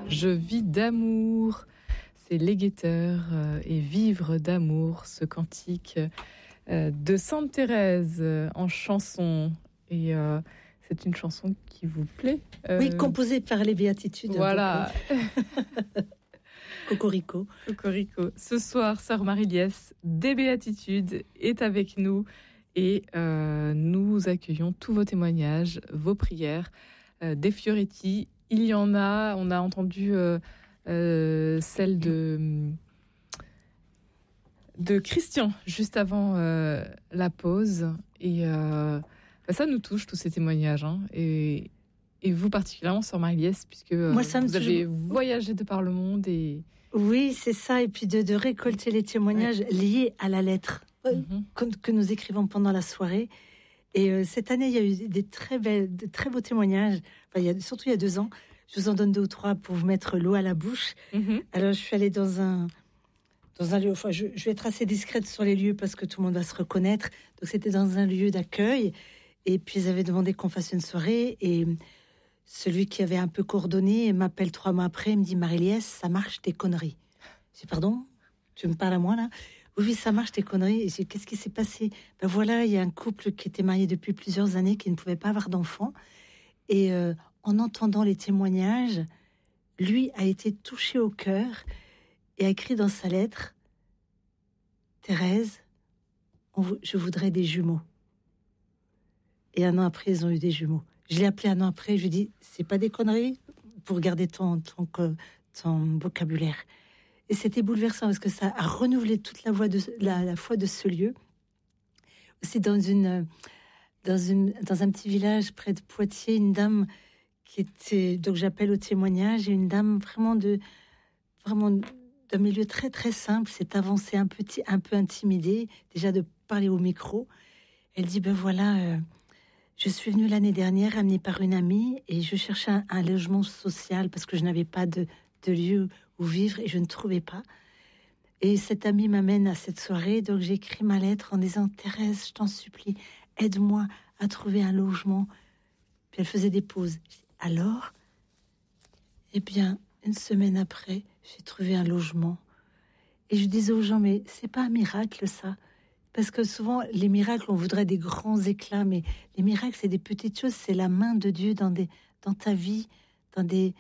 Je vis d'amour. C'est Les Guetteurs et Vivre d'amour, ce cantique de Sainte Thérèse en chanson. Et c'est une chanson qui vous plaît Oui, composée par les Béatitudes. Voilà. Cocorico. Cocorico. Ce soir, Sœur Marie-Liesse des Béatitudes est avec nous et nous accueillons tous vos témoignages, vos prières, des Fioretti. Il y en a, on a entendu celle de Christian juste avant la pause et ça nous touche tous ces témoignages hein, et vous particulièrement Sœur Marie-Liesse puisque moi, vous avez voyagé de par le monde et oui c'est ça et puis de récolter les témoignages liés à la lettre que nous écrivons pendant la soirée et cette année il y a eu de très beaux témoignages surtout il y a 2 ans. Je vous en donne 2 ou 3 pour vous mettre l'eau à la bouche. Alors, je suis allée dans un lieu. Enfin, je vais être assez discrète sur les lieux parce que tout le monde va se reconnaître. Donc, c'était dans un lieu d'accueil. Et puis, ils avaient demandé qu'on fasse une soirée. Et celui qui avait un peu coordonné m'appelle 3 mois après. Il me dit, Marie-Liesse, ça marche tes conneries. Je dis, pardon? Tu me parles à moi, là? Oui, ça marche tes conneries. Et je dis, qu'est-ce qui s'est passé? Ben voilà, il y a un couple qui était marié depuis plusieurs années, qui ne pouvait pas avoir d'enfants. Et en entendant les témoignages, lui a été touché au cœur et a écrit dans sa lettre « Thérèse, je voudrais des jumeaux. » Et 1 an après, ils ont eu des jumeaux. Je l'ai appelé 1 an après, je lui ai dit « C'est pas des conneries pour garder ton vocabulaire. » Et c'était bouleversant parce que ça a renouvelé toute la foi de ce lieu. Aussi dans un petit village près de Poitiers, une dame qui était, donc j'appelle au témoignage, et une dame vraiment d'un milieu très très simple, s'est avancée un peu intimidée, déjà de parler au micro. Elle dit, je suis venue l'année dernière amenée par une amie et je cherchais un logement social parce que je n'avais pas de lieu où vivre et je ne trouvais pas. Et cette amie m'amène à cette soirée, donc j'ai écrit ma lettre en disant, Thérèse, je t'en supplie, aide-moi à trouver un logement. Puis elle faisait des pauses. Alors, eh bien, 1 semaine après, j'ai trouvé un logement. Et je disais aux gens, mais c'est pas un miracle, ça. Parce que souvent, les miracles, on voudrait des grands éclats, mais les miracles, c'est des petites choses, c'est la main de Dieu dans ta vie, dans des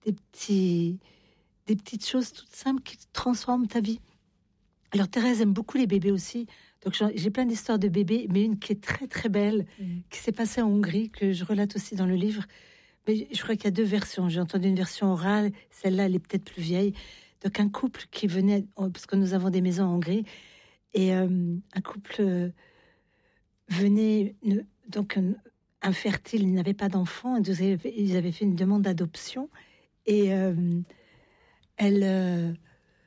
petites choses toutes simples qui transforment ta vie. Alors Thérèse aime beaucoup les bébés aussi, donc j'ai plein d'histoires de bébés, mais une qui est très très belle, qui s'est passée en Hongrie, que je relate aussi dans le livre. Mais je crois qu'il y a 2 versions. J'ai entendu une version orale, celle-là elle est peut-être plus vieille. Donc un couple qui venait, parce que nous avons des maisons en Hongrie, et un couple venait, donc infertile, il n'avait pas d'enfant, ils avaient fait une demande d'adoption, et elle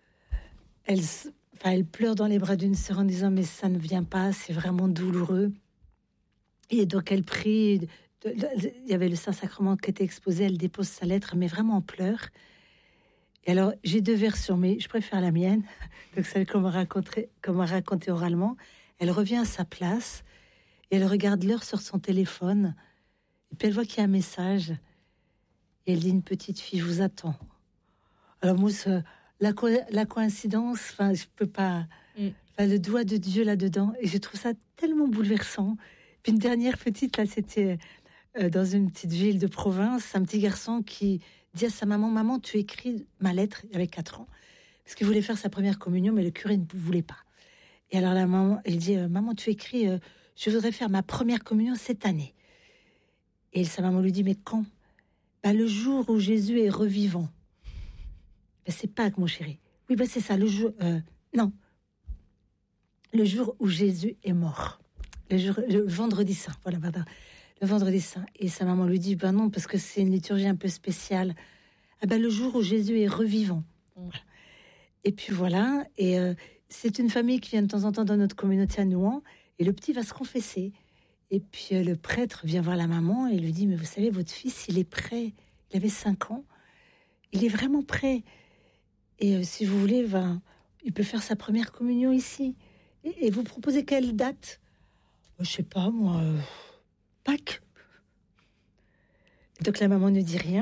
pleure dans les bras d'une sœur en disant mais ça ne vient pas, c'est vraiment douloureux. Et donc elle prie, il y avait le Saint-Sacrement qui était exposé, elle dépose sa lettre, mais vraiment en pleurs. Et alors j'ai 2 versions, mais je préfère la mienne, donc celle qu'on m'a racontée oralement. Elle revient à sa place et elle regarde l'heure sur son téléphone, et puis elle voit qu'il y a un message, et elle dit, une petite fille vous attend. Alors moi, la coïncidence, je peux pas, le doigt de Dieu là-dedans, et je trouve ça tellement bouleversant. Puis une dernière petite, là, c'était dans une petite ville de province, un petit garçon qui dit à sa maman, maman, tu écris ma lettre, il avait 4 ans, parce qu'il voulait faire sa première communion, mais le curé ne voulait pas. Et alors la maman, elle dit, maman, tu écris, je voudrais faire ma première communion cette année. Et sa maman lui dit, mais quand? Le jour où Jésus est revivant. C'est Pâques, mon chéri. Oui, c'est ça, le jour... non. Le jour où Jésus est mort. Le vendredi saint. Voilà, pardon. Le vendredi saint. Et sa maman lui dit, non, parce que c'est une liturgie un peu spéciale. Le jour où Jésus est revivant. Voilà. Et puis voilà. Et c'est une famille qui vient de temps en temps dans notre communauté à Nouan. Et le petit va se confesser. Et puis le prêtre vient voir la maman et lui dit, mais vous savez, votre fils, il est prêt. Il avait 5 ans. Il est vraiment prêt. Et si vous voulez, il peut faire sa première communion ici. Et vous proposez quelle date? Je sais pas, moi, Pâques. Donc la maman ne dit rien.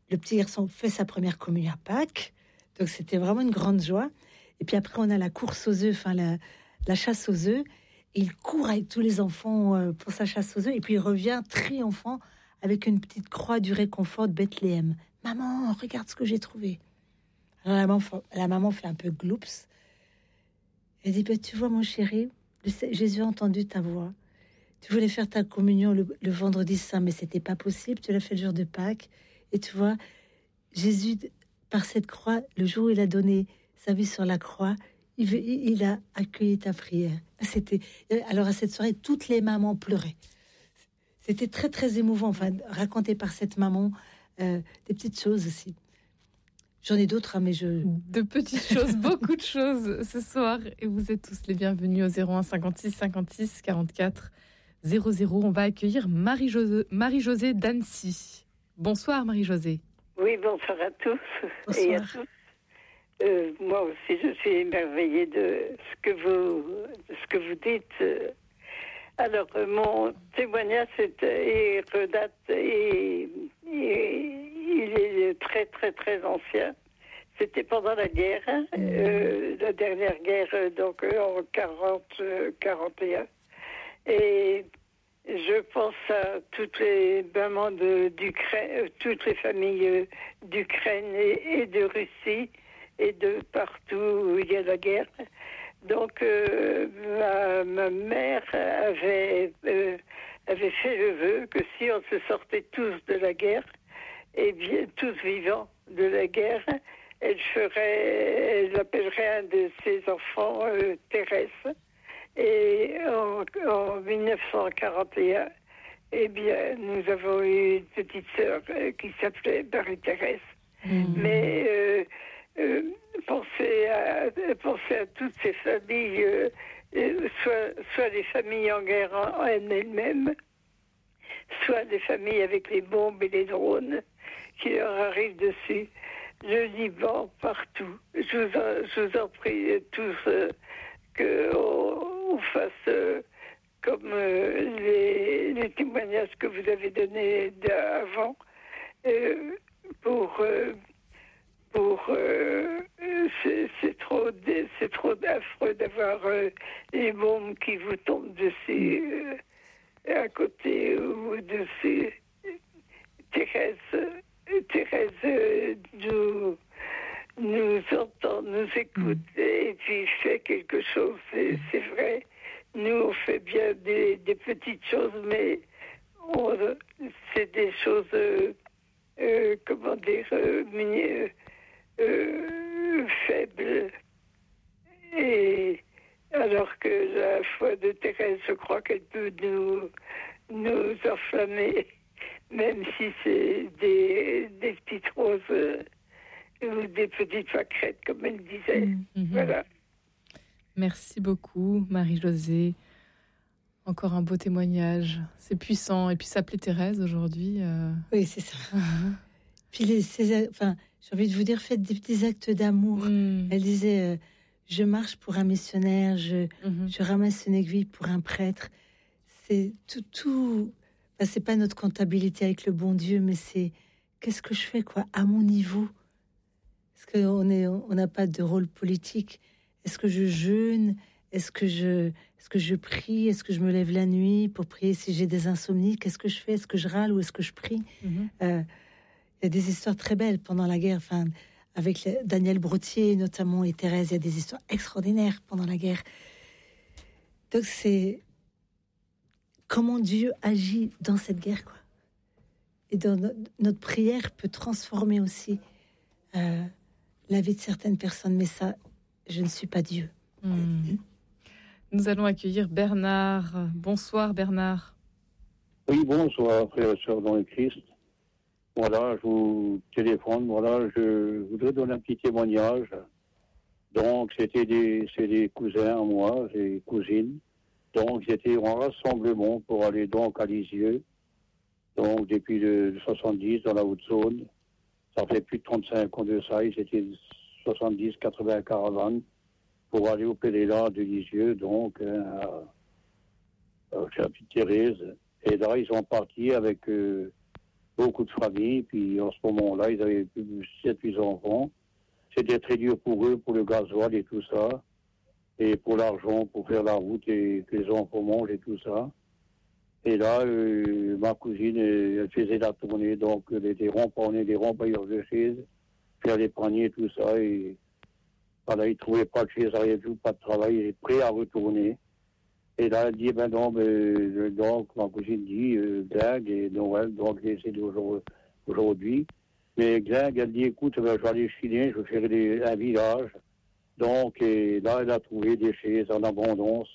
le petit garçon fait sa première communion à Pâques. Donc, c'était vraiment une grande joie. Et puis après, on a la course aux œufs, la chasse aux œufs. Il court avec tous les enfants pour sa chasse aux œufs. Et puis, il revient triomphant avec une petite croix du réconfort de Bethléem. Maman, regarde ce que j'ai trouvé. Alors, la maman fait un peu gloops. Elle dit, bah, tu vois, mon chéri, Jésus a entendu ta voix. Tu voulais faire ta communion le vendredi saint, mais c'était pas possible. Tu l'as fait le jour de Pâques. Et tu vois, Jésus, par cette croix, le jour où il a donné sa vie sur la croix, il a accueilli ta prière. Alors à cette soirée, toutes les mamans pleuraient. C'était très très émouvant, raconté par cette maman, des petites choses aussi. J'en ai d'autres, mais de petites choses, beaucoup de choses ce soir, et vous êtes tous les bienvenus au 01 56 56 44 00. On va accueillir Marie-Josée d'Annecy. Bonsoir Marie-Josée. Oui, bonsoir à tous. Bonsoir. Et à tous. Moi aussi, je suis émerveillée de ce que vous dites. Alors, mon témoignage redate et il est très, très, très ancien. C'était pendant la guerre, la dernière guerre, donc en 40-41. Et je pense à toutes les mamans d'Ukraine, toutes les familles d'Ukraine et de Russie et de partout où il y a la guerre. Donc ma mère avait fait le vœu que si on se sortait tous de la guerre, et bien tous vivants de la guerre, elle appellerait un de ses enfants Thérèse. Et en 1941, eh bien, nous avons eu une petite sœur qui s'appelait Marie-Thérèse. Mais pensez à toutes ces familles, soit les familles en guerre en elles-mêmes, soit les familles avec les bombes et les drones qui leur arrivent dessus. Le Liban, partout. Je vous en prie tous qu'on fasse comme les témoignages que vous avez donnés avant c'est trop affreux d'avoir les bombes qui vous tombent dessus à côté ou au-dessus. Thérèse nous entend, nous écoute et puis fait quelque chose, c'est vrai. Nous, on fait bien des petites choses, mais c'est des choses, faibles. Et alors que la foi de Thérèse, je crois qu'elle peut nous enflammer, même si c'est des petites roses ou des petites pâquerettes, comme elle disait. Voilà. Merci beaucoup, Marie-Josée. Encore un beau témoignage. C'est puissant. Et puis, s'appeler Thérèse aujourd'hui. Oui, c'est ça. Puis, j'ai envie de vous dire, faites des petits actes d'amour. Elle disait, je marche pour un missionnaire, je ramasse une aiguille pour un prêtre. C'est tout. C'est pas notre comptabilité avec le bon Dieu, mais c'est qu'est-ce que je fais, quoi, à mon niveau. Est-ce qu'on n'a pas de rôle politique? Est-ce que je jeûne? Est-ce que je prie? Est-ce que je me lève la nuit pour prier si j'ai des insomnies? Qu'est-ce que je fais? Est-ce que je râle ou est-ce que je prie? Il y a des histoires très belles pendant la guerre, avec Daniel Brottier notamment et Thérèse. Il y a des histoires extraordinaires pendant la guerre. Donc c'est comment Dieu agit dans cette guerre, quoi. Et dans notre prière peut transformer aussi la vie de certaines personnes. Mais ça, je ne suis pas Dieu. Nous allons accueillir Bernard. Bonsoir Bernard. Oui, bonsoir frères et sœurs dans le Christ. Voilà, je vous téléphone. Voilà, je voudrais donner un petit témoignage. Donc, c'est des cousins à moi, des cousines. Donc, j'étais en rassemblement pour aller donc à Lisieux. Donc, depuis le 70 dans la Haute-Saône. Ça fait plus de 35 ans de ça. Ils étaient 70, 80 caravanes pour aller au pèlerinage de Lisieux, donc chez la petite Thérèse. Et là, ils sont partis avec beaucoup de familles. Puis en ce moment-là, ils avaient 7-8 enfants. C'était très dur pour eux, pour le gasoil et tout ça. Et pour l'argent, pour faire la route et que les enfants mangent et tout ça. Et là, ma cousine, elle faisait la tournée, donc elle était des rempayeurs de chaises, faire les paniers et tout ça. Et voilà, ils ne trouvaient pas de chaise, rien du tout, pas de travail, elle est prêt à retourner. Et là, elle dit, ben non, mais donc ma cousine dit, Glag et Noël, donc j'ai essayé aujourd'hui. Mais Glag, elle dit, écoute, ben, je vais aller chiner, je vais faire un village. Donc, et là, elle a trouvé des chaises en abondance.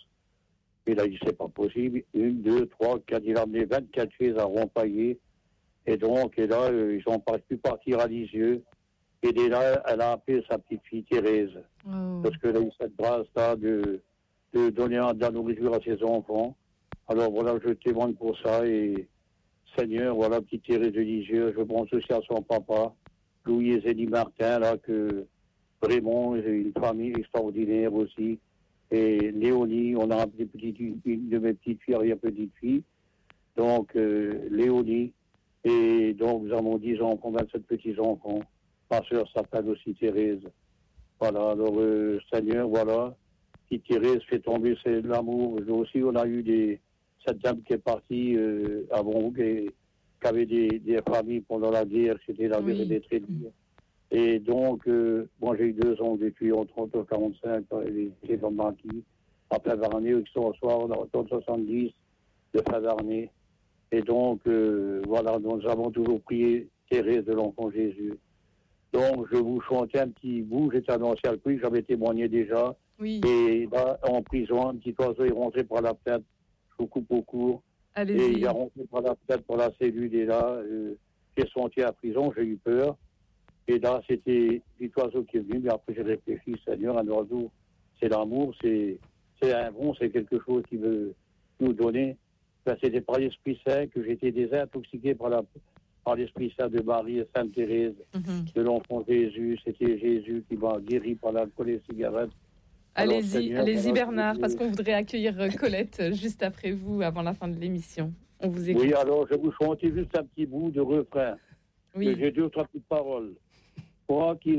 Et là, il dit, c'est pas possible. 1, 2, 3, 4, il a amené 24 chaises à rempailler. Et donc, et là, ils ont pu partir à Lisieux. Et dès là, elle a appelé sa petite fille Thérèse. Oh. Parce qu'elle a eu cette grâce-là de donner de la nourriture à ses enfants. Alors voilà, je témoigne pour ça. Et Seigneur, voilà, petite Thérèse de Lisieux, je pense aussi à son papa, Louis et Zélie Martin, là, que vraiment, une famille extraordinaire aussi. Et Léonie, on a une de mes petites filles, arrière-petite-fille. Donc, Léonie. Et donc, nous avons 10 enfants, 27 petits-enfants. Ma soeur s'appelle aussi Thérèse. Voilà, alors, Seigneur, voilà. Petite Thérèse fait tomber l'amour. Nous aussi, on a eu cette dame qui est partie avant, qui avait des familles pendant la guerre. C'était la guerre des très dure. Et donc, moi, j'ai eu 2 ans depuis en 30 et 45, les gens banquis, en fin d'année, qui sont au soir, en 70, de fin d'année. Et donc, voilà, nous avons toujours prié Thérèse de l'Enfant Jésus. Donc, je vous chantais un petit bout, j'étais un ancien prix, j'avais témoigné déjà. Oui. Et là, en prison, un petit oiseau est rentré par la fenêtre, je vous coupe au cours. Allez-y. Et il est rentré par la fenêtre pour la cellule, et là, j'ai senti à prison, j'ai eu peur. Et là, c'était petit oiseau qui est venu, mais après j'ai réfléchi, Seigneur, un oiseau, c'est l'amour, c'est un bon, c'est quelque chose qui veut nous donner. Ben, c'était par l'Esprit Saint que j'étais désintoxiqué par l'Esprit Saint de Marie et Sainte Thérèse, de l'Enfant Jésus. C'était Jésus qui m'a guéri par l'alcool et les cigarettes. Allez-y Bernard, parce qu'on voudrait accueillir Colette juste après vous, avant la fin de l'émission. On vous écoute. Oui, alors je vous chanter juste un petit bout de refrain. Oui. J'ai 2 ou 3 petites paroles. Quoi qu'il